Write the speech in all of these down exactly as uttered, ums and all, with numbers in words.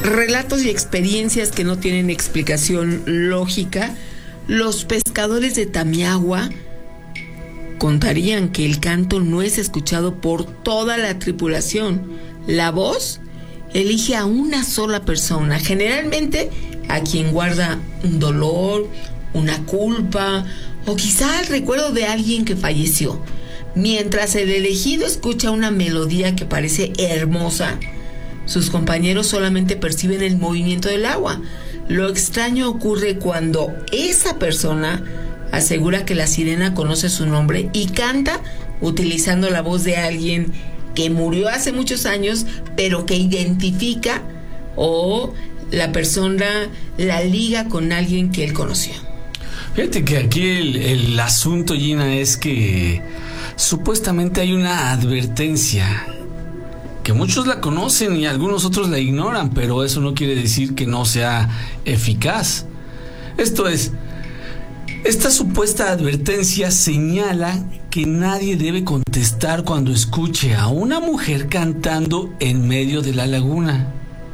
relatos y experiencias que no tienen explicación lógica, los pescadores de Tamiahua contarían que el canto no es escuchado por toda la tripulación. La voz elige a una sola persona, generalmente a quien guarda un dolor, una culpa o quizá el recuerdo de alguien que falleció. Mientras el elegido escucha una melodía que parece hermosa, sus compañeros solamente perciben el movimiento del agua. Lo extraño ocurre cuando esa persona asegura que la sirena conoce su nombre y canta utilizando la voz de alguien que murió hace muchos años, pero que identifica o la persona la liga con alguien que él conoció. Fíjate que aquí el, el asunto, Gina, es que supuestamente hay una advertencia que muchos la conocen y algunos otros la ignoran, pero eso no quiere decir que no sea eficaz. Esto es, esta supuesta advertencia señala que nadie debe contestar cuando escuche a una mujer cantando en medio de la laguna.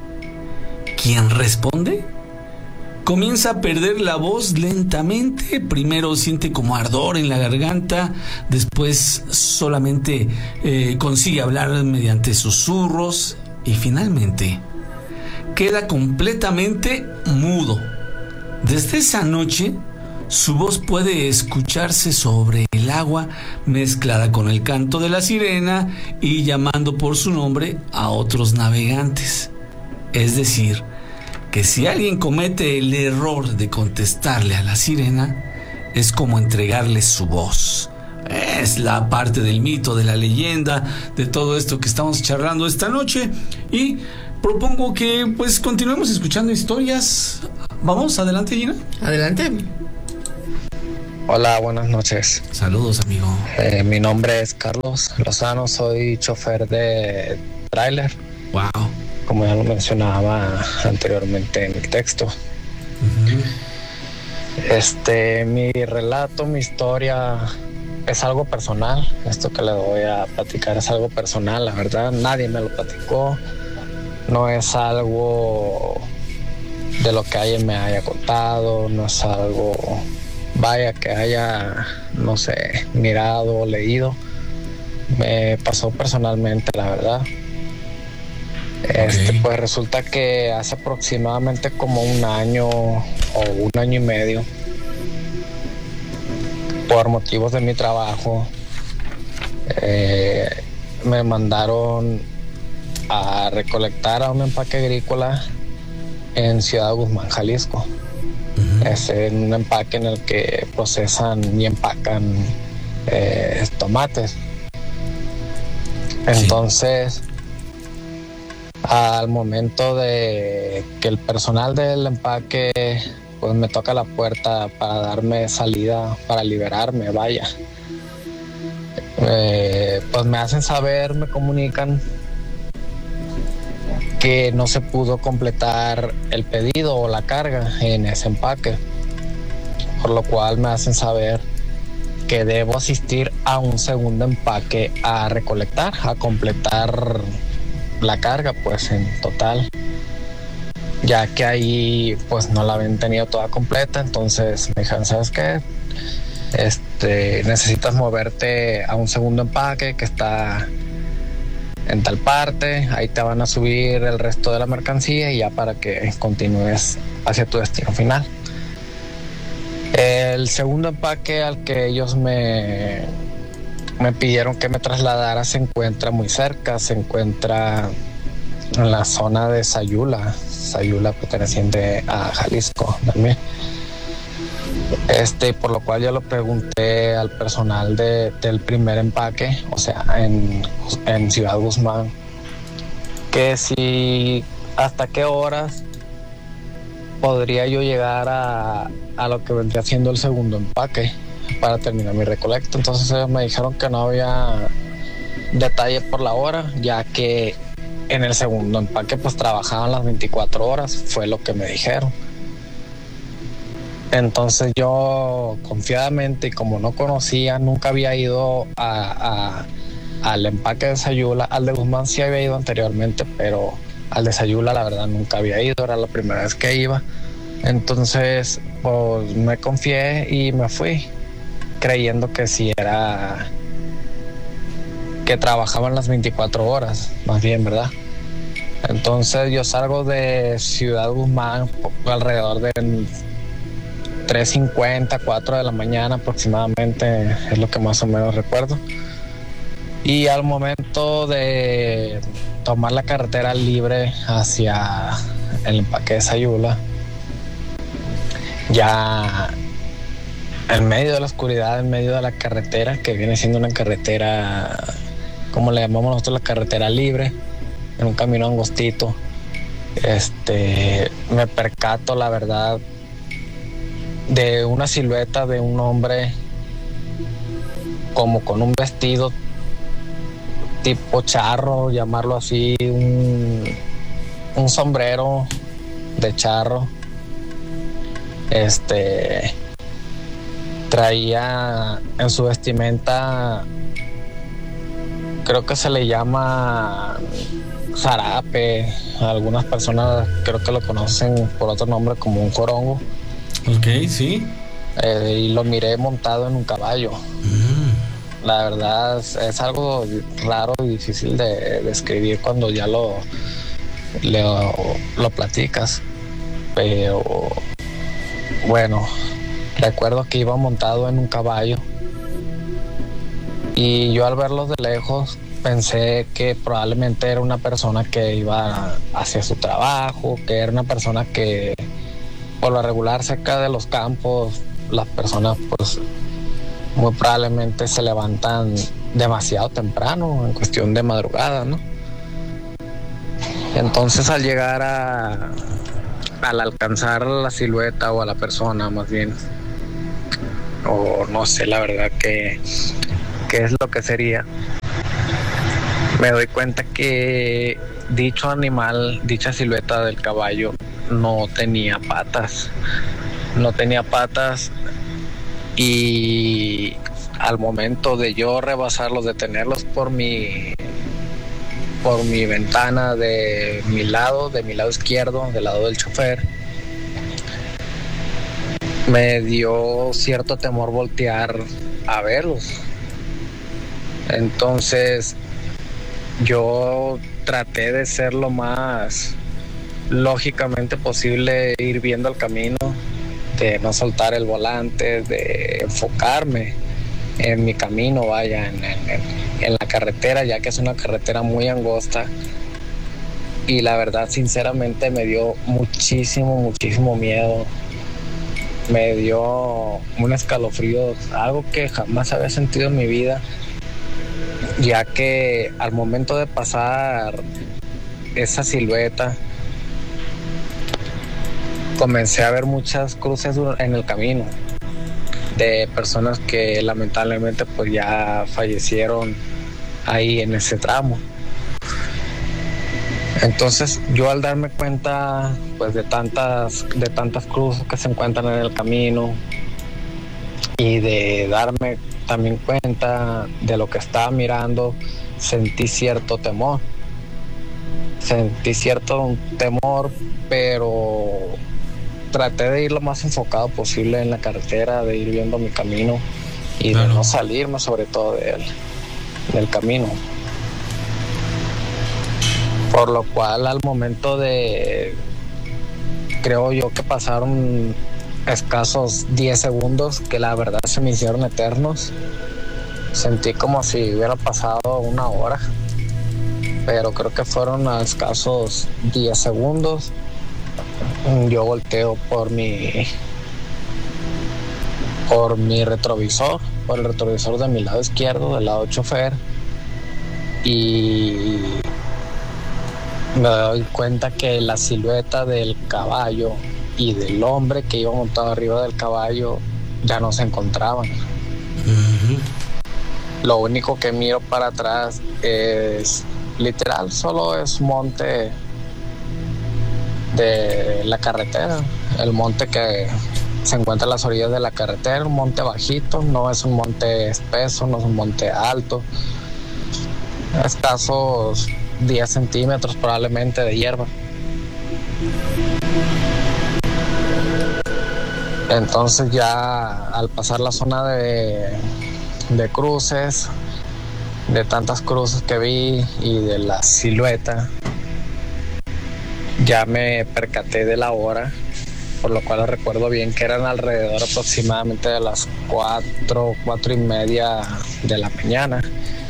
¿Quién responde? Comienza a perder la voz lentamente. Primero siente como ardor en la garganta, después solamente eh, consigue hablar mediante susurros y finalmente queda completamente mudo. Desde esa noche, su voz puede escucharse sobre el agua mezclada con el canto de la sirena y llamando por su nombre a otros navegantes. Es decir, que si alguien comete el error de contestarle a la sirena, es como entregarle su voz. Es la parte del mito, de la leyenda, de todo esto que estamos charlando esta noche, y propongo que pues continuemos escuchando historias. Vamos, adelante, Gina. Adelante. Hola, buenas noches. Saludos, amigo. Eh, mi nombre es Carlos Lozano, soy chofer de tráiler. Wow. Como ya lo mencionaba anteriormente en el texto. Uh-huh. Este, mi relato, mi historia es algo personal. Esto que le voy a platicar es algo personal, la verdad. Nadie me lo platicó. No es algo de lo que alguien me haya contado. No es algo, vaya, que haya, no sé, mirado o leído. Me pasó personalmente, la verdad. Este, okay. Pues resulta que hace aproximadamente como un año o un año y medio, por motivos de mi trabajo, eh, me mandaron a recolectar a un empaque agrícola en Ciudad Guzmán, Jalisco. Uh-huh. Es en un empaque en el que procesan y empacan eh, tomates. Entonces, sí. Al momento de que el personal del empaque pues me toca la puerta para darme salida, para liberarme, vaya, eh, pues me hacen saber, me comunican que no se pudo completar el pedido o la carga en ese empaque, por lo cual me hacen saber que debo asistir a un segundo empaque a recolectar, a completar la carga pues en total, ya que ahí pues no la habían tenido toda completa. Entonces me dijeron, ¿sabes qué? Este, necesitas moverte a un segundo empaque que está en tal parte, ahí te van a subir el resto de la mercancía y ya para que continúes hacia tu destino final. El segundo empaque al que ellos me me pidieron que me trasladara se encuentra muy cerca, se encuentra en la zona de Sayula, Sayula perteneciente a Jalisco también. Este, por lo cual yo lo pregunté al personal de, del primer empaque, o sea, en, en Ciudad Guzmán, que si hasta qué horas podría yo llegar a, a lo que vendría siendo el segundo empaque para terminar mi recolecta. Entonces ellos me dijeron que no había detalle por la hora, ya que en el segundo empaque pues trabajaban las veinticuatro horas, fue lo que me dijeron. Entonces yo confiadamente, y como no conocía, nunca había ido a, a, al empaque de Sayula, al de Guzmán sí había ido anteriormente, pero al de Sayula, la verdad nunca había ido, era la primera vez que iba. Entonces pues me confié y me fui, creyendo que sí era, que trabajaban las veinticuatro horas, más bien, ¿verdad? Entonces yo salgo de Ciudad Guzmán alrededor de tres cincuenta, cuatro de la mañana aproximadamente, es lo que más o menos recuerdo. Y al momento de tomar la carretera libre hacia el empaque de Sayula, ya en medio de la oscuridad, en medio de la carretera, que viene siendo una carretera, como le llamamos nosotros, la carretera libre, en un camino angostito, este, me percato, la verdad, de una silueta de un hombre como con un vestido tipo charro, llamarlo así, un, un sombrero de charro. Este traía en su vestimenta, creo que se le llama zarape, algunas personas creo que lo conocen por otro nombre como un jorongo. Ok, sí. Eh, y lo miré montado en un caballo. Mm. La verdad es, es algo raro y difícil de describir cuando ya lo, lo, lo platicas. Pero bueno, recuerdo que iba montado en un caballo y yo al verlo de lejos pensé que probablemente era una persona que iba hacia su trabajo, que era una persona que por lo regular cerca de los campos las personas pues muy probablemente se levantan demasiado temprano, en cuestión de madrugada, ¿no? Entonces al llegar a al alcanzar la silueta o a la persona más bien, o no sé la verdad que qué es lo que sería, me doy cuenta que dicho animal, dicha silueta del caballo no tenía patas, no tenía patas y al momento de yo rebasarlos, detenerlos por mi por mi ventana de mi lado, de mi lado izquierdo, del lado del chofer, me dio cierto temor voltear a verlos. Entonces yo traté de ser lo más lógicamente posible, ir viendo el camino, de no soltar el volante, de enfocarme en mi camino, vaya, en, en, en la carretera, ya que es una carretera muy angosta. Y la verdad, sinceramente, me dio muchísimo, muchísimo miedo. Me dio un escalofrío, algo que jamás había sentido en mi vida, ya que al momento de pasar esa silueta, comencé a ver muchas cruces en el camino de personas que lamentablemente pues ya fallecieron ahí en ese tramo. Entonces yo al darme cuenta pues de tantas de tantas cruces que se encuentran en el camino y de darme también cuenta de lo que estaba mirando, sentí cierto temor. Sentí cierto temor, pero traté de ir lo más enfocado posible en la carretera, de ir viendo mi camino y claro, de no salirme sobre todo de él, del camino. Por lo cual al momento de, creo yo que pasaron escasos diez segundos, que la verdad se me hicieron eternos. Sentí como si hubiera pasado una hora, pero creo que fueron a escasos diez segundos. Yo volteo por mi por mi retrovisor, por el retrovisor de mi lado izquierdo, del lado chofer, y me doy cuenta que la silueta del caballo y del hombre que iba montado arriba del caballo ya no se encontraban. Uh-huh. Lo único que miro para atrás es literal, solo es monte de la carretera, el monte que se encuentra a las orillas de la carretera, un monte bajito, no es un monte espeso, no es un monte alto, escasos diez centímetros probablemente de hierba. Entonces ya al pasar la zona de, de cruces, de tantas cruces que vi y de la silueta, ya me percaté de la hora, por lo cual recuerdo bien que eran alrededor aproximadamente de las cuatro, cuatro y media de la mañana.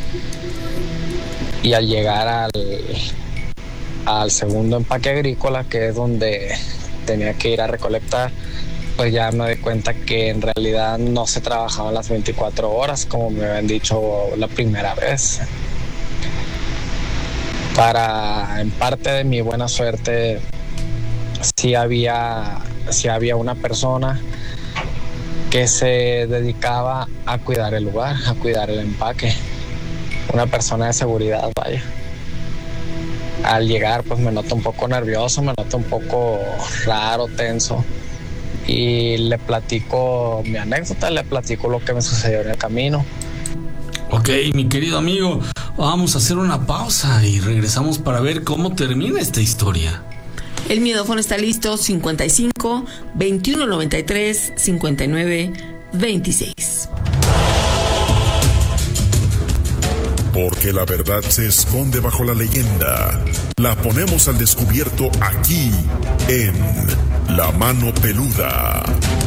Y al llegar al, al segundo empaque agrícola, que es donde tenía que ir a recolectar, pues ya me di cuenta que en realidad no se trabajaban las veinticuatro horas como me habían dicho la primera vez. Para, en parte de mi buena suerte, sí había, sí había una persona que se dedicaba a cuidar el lugar, a cuidar el empaque. Una persona de seguridad, vaya. Al llegar, pues me noto un poco nervioso, me noto un poco raro, tenso. Y le platico mi anécdota, le platico lo que me sucedió en el camino. Ok, mi querido amigo, vamos a hacer una pausa y regresamos para ver cómo termina esta historia. El miedófono está listo, cincuenta y cinco, veintiuno noventa y tres, cincuenta y nueve, veintiséis. Porque la verdad se esconde bajo la leyenda. La ponemos al descubierto aquí, en La Mano Peluda.